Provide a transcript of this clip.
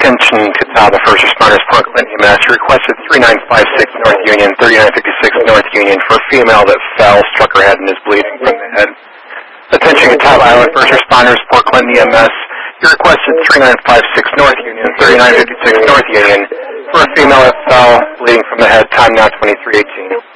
Attention Catawba First Responders, Port Clinton, Mass. Requested 3956 North Union, 3956 North Union for a female that fell, struck her head, and is bleeding from the head. Attention Catawba Island First Responders, Port Clinton, EMS. You requested 3956 North Union, 3956 North Union for a female that fell, bleeding from the head. Time now 2318.